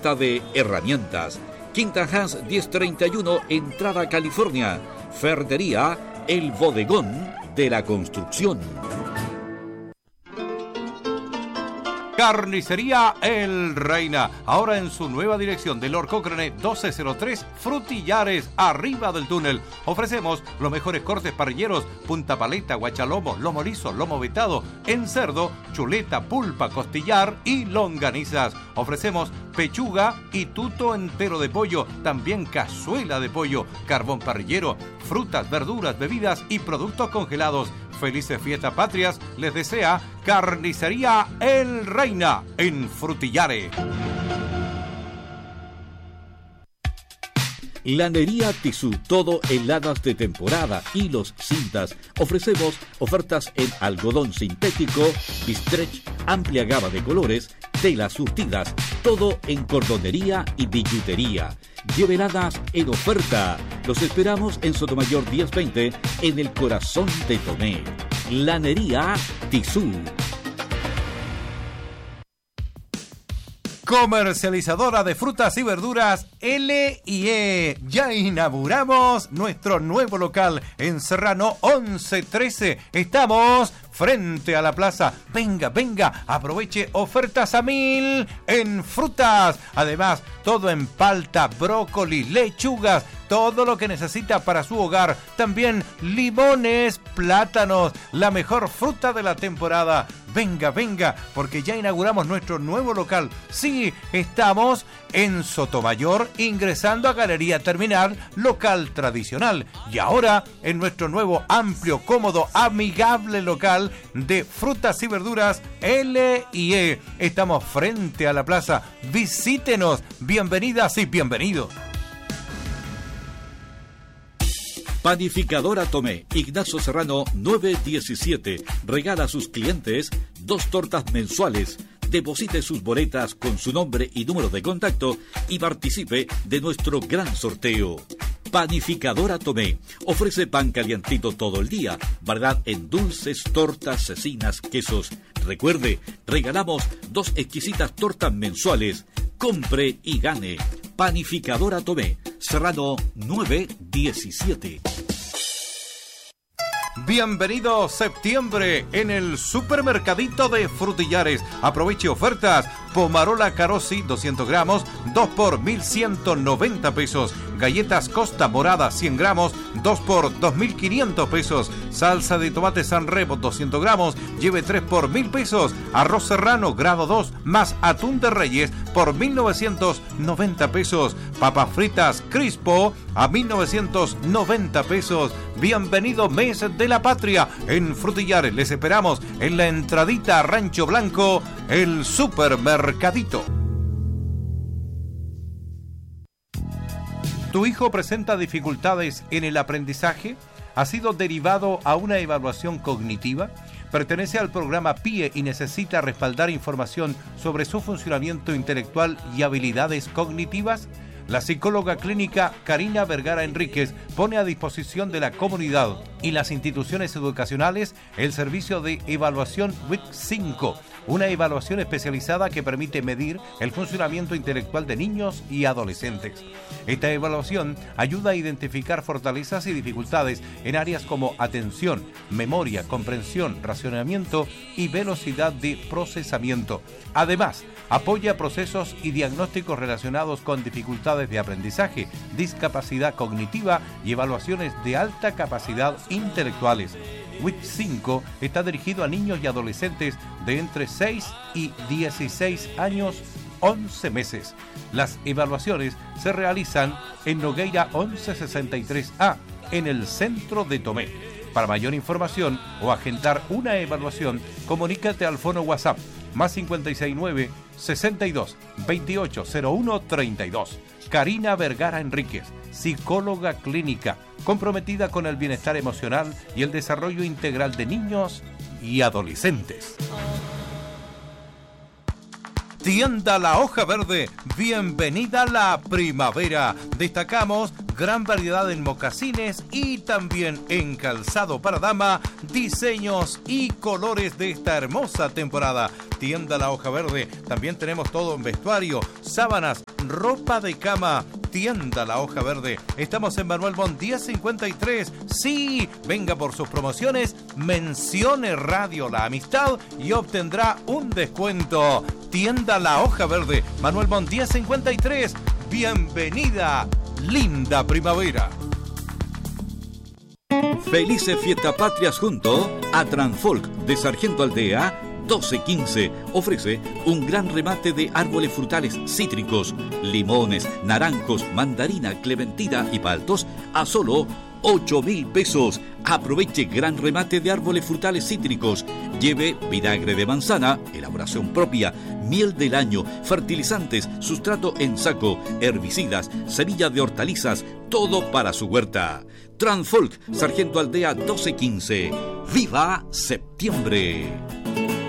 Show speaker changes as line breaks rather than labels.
venta de herramientas. Quinta Hans 1031, entrada California. Ferretería El Bodegón de la Construcción.
Carnicería El Reina, ahora en su nueva dirección de Lord Cochrane 1203, Frutillares, arriba del túnel. Ofrecemos los mejores cortes parrilleros, punta paleta, guachalomo, lomo liso, lomo vetado, en cerdo, chuleta, pulpa, costillar y longanizas. Ofrecemos pechuga y tuto entero de pollo, también cazuela de pollo, carbón parrillero, frutas, verduras, bebidas y productos congelados. Felices fiestas patrias les desea Carnicería El Reina en Frutillares.
Lanería Tissú, todo heladas de temporada, hilos, cintas. Ofrecemos ofertas en algodón sintético, bistrech, amplia gama de colores, telas surtidas, todo en cordonería y billutería. Lleveladas en oferta. Los esperamos en Sotomayor 1020, en el corazón de Tomé. Lanería Tissú.
Comercializadora de frutas y verduras L&E. Ya inauguramos nuestro nuevo local en Serrano 1113. Estamos frente a la plaza. Venga, venga, aproveche ofertas a 1000 en frutas. Además, todo en palta, brócoli, lechugas, todo lo que necesita para su hogar. También limones, plátanos, la mejor fruta de la temporada. Venga, venga, porque ya inauguramos nuestro nuevo local. Sí, estamos en Sotomayor, ingresando a Galería Terminal, local tradicional. Y ahora, en nuestro nuevo, amplio, cómodo, amigable local de frutas y verduras L&E. Estamos frente a la plaza. Visítenos. Bienvenidas y bienvenidos.
Panificadora Tomé, Ignacio Serrano 917. Regala a sus clientes 2 tortas mensuales. Deposite sus boletas con su nombre y número de contacto y participe de nuestro gran sorteo. Panificadora Tomé ofrece pan calientito todo el día, variedad en dulces, tortas, cecinas, quesos. Recuerde, regalamos 2 exquisitas tortas mensuales. Compre y gane. Panificadora Tomé, Serrano 917.
Bienvenido septiembre en el supermercadito de Frutillares. Aproveche ofertas. Pomarola Carosi 200 gramos, 2 por 1.190 pesos. Galletas Costa Morada 100 gramos, 2 por 2.500 pesos. Salsa de tomate San Remo 200 gramos, lleve 3 por 1.000 pesos. Arroz Serrano grado 2 más atún de Reyes por 1.990 pesos. Papas fritas Crispo a 1.990 pesos. Bienvenido mes de la patria en Frutillares. Les esperamos en la entradita a Rancho Blanco, el supermercadito. ¿Tu hijo presenta dificultades en el aprendizaje? ¿Ha sido derivado a una evaluación cognitiva? ¿Pertenece al programa PIE y necesita respaldar información sobre su funcionamiento intelectual y habilidades cognitivas? La psicóloga clínica Karina Vergara Enríquez pone a disposición de la comunidad y las instituciones educacionales el servicio de evaluación WIC 5, una evaluación especializada que permite medir el funcionamiento intelectual de niños y adolescentes. Esta evaluación ayuda a identificar fortalezas y dificultades en áreas como atención, memoria, comprensión, racionamiento y velocidad de procesamiento. Además, apoya procesos y diagnósticos relacionados con dificultades de aprendizaje, discapacidad cognitiva y evaluaciones de alta capacidad intelectuales. WIC 5 está dirigido a niños y adolescentes de entre 6 y 16 años, 11 meses. Las evaluaciones se realizan en Nogueira 1163A, en el centro de Tomé. Para mayor información o agendar una evaluación, comunícate al fono WhatsApp más 569 62 28 01 32. Karina Vergara Enríquez, psicóloga clínica, comprometida con el bienestar emocional y el desarrollo integral de niños y adolescentes. Tienda La Hoja Verde, bienvenida a la primavera. Destacamos gran variedad en mocasines y también en calzado para dama, diseños y colores de esta hermosa temporada. Tienda La Hoja Verde, también tenemos todo en vestuario, sábanas, ropa de cama. Tienda La Hoja Verde, estamos en Manuel Montt 1053. Sí, venga por sus promociones, mencione Radio La Amistad y obtendrá un descuento. Tienda La Hoja Verde, Manuel Montt 1053. Bienvenida, linda primavera.
Felices Fiestas Patrias junto a Transfolk de Sargento Aldea 1215. Ofrece un gran remate de árboles frutales cítricos, limones, naranjos, mandarina, clementina y paltos a solo 8.000 pesos. Aproveche gran remate de árboles frutales cítricos. Lleve vinagre de manzana, elaboración propia, miel del año, fertilizantes, sustrato en saco, herbicidas, semillas de hortalizas, todo para su huerta. Transfolk, Sargento Aldea 1215. ¡Viva septiembre!